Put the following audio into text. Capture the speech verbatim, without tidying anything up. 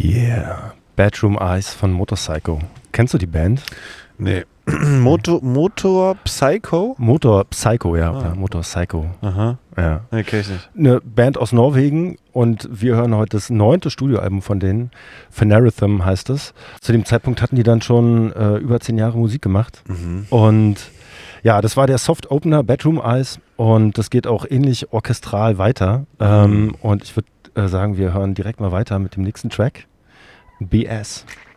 Yeah. Bedroom Eyes von Motorpsycho. Kennst du die Band? Nee. Motor, Motor Psycho? Motor Psycho, ja. Ah. ja Motor Psycho. Aha. Ja. Nee, kenn ich nicht. Eine Band aus Norwegen und wir hören heute das neunte Studioalbum von denen. Phanarrhythm heißt es. Zu dem Zeitpunkt hatten die dann schon äh, über zehn Jahre Musik gemacht. Mhm. Und ja, das war der Soft Opener, Bedroom Eyes, und das geht auch ähnlich orchestral weiter. Mhm. Ähm, und ich würde äh, sagen, wir hören direkt mal weiter mit dem nächsten Track. B S.